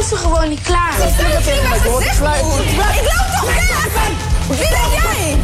is toch gewoon niet klaar? Ik loop toch weg! Wie ben jij?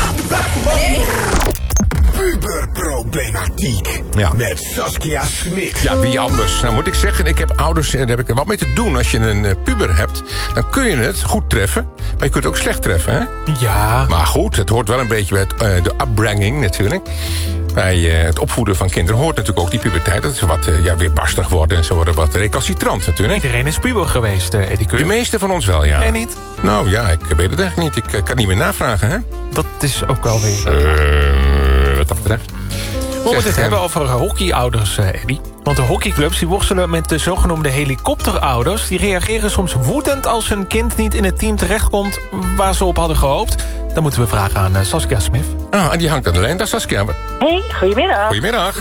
Puberproblematiek. Ja. Met Saskia Smit. Ja, wie anders? Nou moet ik zeggen, ik heb ouders en daar heb ik er wat mee te doen. Als je een puber hebt, dan kun je het goed treffen. Maar je kunt het ook slecht treffen, hè? Ja. Maar goed, het hoort wel een beetje bij de upbringing natuurlijk. Bij het opvoeden van kinderen hoort natuurlijk ook die puberteit. Dat ze wat weerbarstig worden en ze worden wat recalcitrant natuurlijk. Iedereen is puber geweest, Eddie Keur. De meeste van ons wel, ja. En niet? Nou ja, ik weet het eigenlijk niet. Ik kan niet meer navragen, hè? Dat is ook wel weer... Wat dat betreft. We moeten het hebben over hockeyouders, Eddie. Want de hockeyclubs die worstelen met de zogenoemde helikopterouders. Die reageren soms woedend als hun kind niet in het team terechtkomt waar ze op hadden gehoopt. Dan moeten we vragen aan Saskia Smith. Ah, en die hangt aan de lijn. Dat is Saskia. Hey, goedemiddag. Goedemiddag.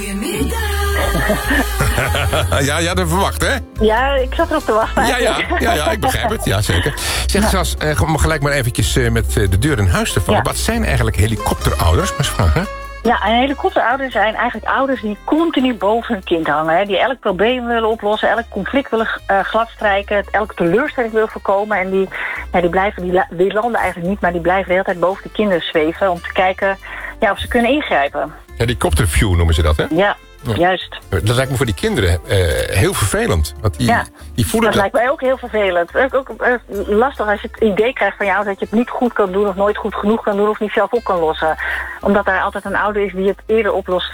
Ja, dat verwacht, hè? Ja, ik zat erop te wachten. Ja, ik begrijp het. Ja, zeker. Zeg, Sas, om gelijk maar eventjes met de deur in huis te vallen. Ja. Wat zijn eigenlijk helikopterouders? Maar eens vragen. Ja, en helikopterouders zijn eigenlijk ouders die continu boven hun kind hangen. Hè, die elk probleem willen oplossen, elk conflict willen gladstrijken, elke teleurstelling willen voorkomen. En die landen eigenlijk niet, maar die blijven de hele tijd boven de kinderen zweven om te kijken of ze kunnen ingrijpen. Helikopterview noemen ze dat, hè? Ja. Juist. Dat lijkt me voor die kinderen heel vervelend. Want die voelen dat lijkt mij ook heel vervelend. Ook lastig als je het idee krijgt van jou dat je het niet goed kan doen of nooit goed genoeg kan doen of niet zelf op kan lossen. Omdat er altijd een ouder is die het eerder oplost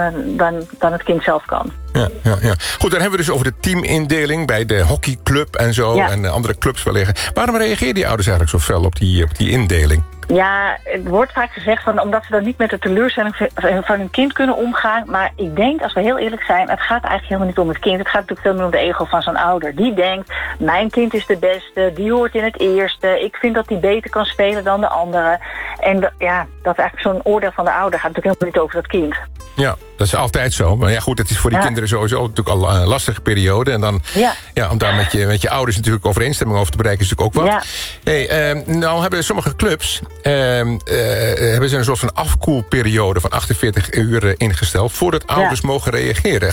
dan het kind zelf kan. Ja. Goed, dan hebben we dus over de teamindeling bij de hockeyclub en zo. Ja. En de andere clubs welligen. Waarom reageren die ouders eigenlijk zo fel op die indeling? Ja, het wordt vaak gezegd van omdat ze dan niet met de teleurstelling van hun kind kunnen omgaan. Maar ik denk, als we heel eerlijk zijn, het gaat eigenlijk helemaal niet om het kind. Het gaat natuurlijk veel meer om de ego van zo'n ouder. Die denkt, mijn kind is de beste, die hoort in het eerste. Ik vind dat die beter kan spelen dan de andere. En dat is eigenlijk zo'n oordeel van de ouder gaat natuurlijk helemaal niet over dat kind. Ja, dat is altijd zo. Maar ja, goed, het is voor die kinderen sowieso natuurlijk al een lastige periode. En dan, om daar met je ouders natuurlijk overeenstemming over te bereiken, is natuurlijk ook wat. Ja. Hey, nou hebben sommige clubs hebben ze een soort van afkoelperiode van 48 uur ingesteld voordat ouders mogen reageren.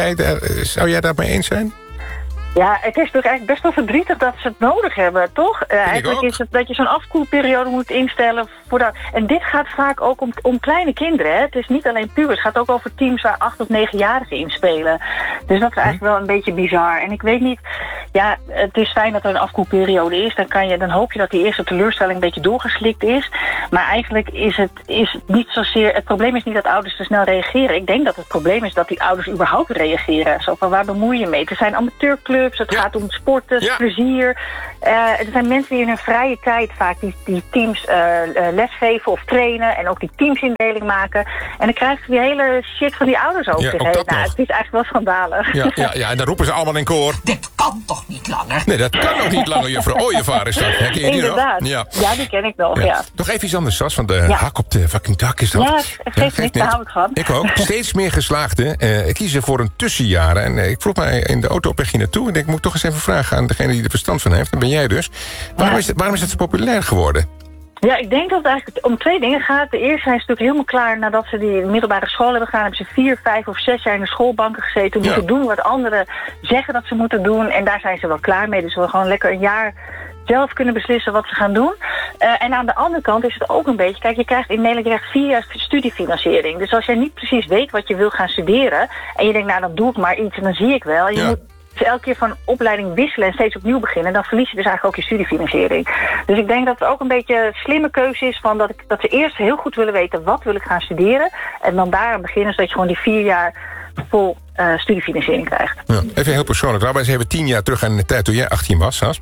Zou jij daarmee eens zijn? Ja, het is natuurlijk eigenlijk best wel verdrietig dat ze het nodig hebben, toch? Eigenlijk is het dat je zo'n afkoelperiode moet instellen. En dit gaat vaak ook om kleine kinderen. Hè? Het is niet alleen pubers, het gaat ook over teams waar 8 of 9-jarigen in spelen. Dus dat is eigenlijk wel een beetje bizar. En ik weet niet, het is fijn dat er een afkoelperiode is. Dan hoop je dat die eerste teleurstelling een beetje doorgeslikt is. Maar eigenlijk is het niet zozeer... Het probleem is niet dat ouders te snel reageren. Ik denk dat het probleem is dat die ouders überhaupt reageren. Zo van, waar bemoei je mee? Er zijn amateurclubs, het gaat om sporten, plezier. Er zijn mensen die in hun vrije tijd vaak die teams lesgeven of trainen en ook die teamsindeling maken. En dan krijgen ze die hele shit van die ouders over zich heen. Het is eigenlijk wel schandalig. Ja, en dan roepen ze allemaal in koor. Dit kan toch niet langer? Nee, dat kan nog niet langer, juffrouw Ooyevaar is dat. Ken je die inderdaad. Nog? Ja, die ken ik nog, ja. Nog even iets anders, Sas, van de hak op de fucking dak is dat. Ja, geeft niks, daar hou ik van. Ik ook. Steeds meer geslaagden kiezen voor een tussenjaren. En ik vroeg mij in de auto op weg hier naartoe. Ik denk, ik moet toch eens even vragen aan degene die er verstand van heeft. Dat ben jij dus. Waarom is het zo populair geworden? Ja, ik denk dat het eigenlijk om 2 dingen gaat. De eerste zijn ze natuurlijk helemaal klaar nadat ze die middelbare school hebben gedaan. Hebben ze 4, 5 of 6 jaar in de schoolbanken gezeten. Moeten doen wat anderen zeggen dat ze moeten doen. En daar zijn ze wel klaar mee. Dus we gewoon lekker een jaar zelf kunnen beslissen wat ze gaan doen. En aan de andere kant is het ook een beetje... Kijk, je krijgt in Nederland 4 jaar studiefinanciering. Dus als jij niet precies weet wat je wil gaan studeren... en je denkt, nou, dan doe ik maar iets en dan zie ik wel. En je moet dus elke keer van opleiding wisselen en steeds opnieuw beginnen... dan verlies je dus eigenlijk ook je studiefinanciering. Dus ik denk dat het ook een beetje een slimme keuze is... dat ze eerst heel goed willen weten wat wil ik gaan studeren... en dan daar beginnen, zodat je gewoon die 4 jaar vol studiefinanciering krijgt. Ja, even heel persoonlijk. Laten we eens even 10 jaar terug aan de tijd toen jij 18 was, Sas.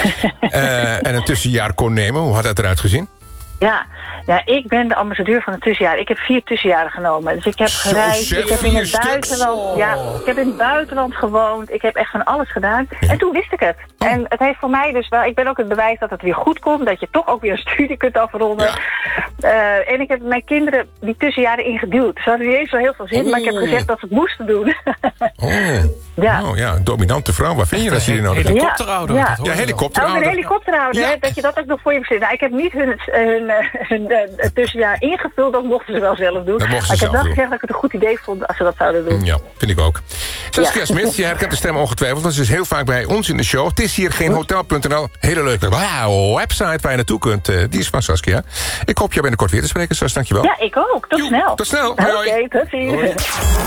En een tussenjaar kon nemen. Hoe had dat eruit gezien? Ja, ik ben de ambassadeur van het tussenjaar. Ik heb 4 tussenjaren genomen. Dus ik heb gereisd, ik heb in het buitenland, ik heb in het buitenland gewoond. Ik heb echt van alles gedaan. Ja. En toen wist ik het. En het heeft voor mij dus wel... Ik ben ook het bewijs dat het weer goed komt. Dat je toch ook weer een studie kunt afronden. Ja. En ik heb mijn kinderen die tussenjaren ingeduwd. Ze hadden niet eens zo heel veel zin, maar ik heb gezegd dat ze het moesten doen. Ja. Oh ja, een dominante vrouw. Waar vind je dat hier nodig? Helikopterouder. Ja, helikopterouder. Ook een helikopterouder, hè? Dat je dat ook nog voor je verzint. Nou, ik heb niet hun tussenjaar ingevuld, dat mochten ze wel zelf doen. Dat mochten ze maar ik heb wel zelf gezegd dat ik het een goed idee vond als ze dat zouden doen. Ja, vind ik ook. Saskia Smit, je herkent de stem ongetwijfeld. Dat is dus heel vaak bij ons in de show. Het is hier geen hotel.nl. Hele leuke website waar je naartoe kunt. Die is van Saskia. Ik hoop je binnenkort weer te spreken, Sas. Dankjewel. Ja, ik ook. Tot snel. Tot snel. Oké, tot ziens.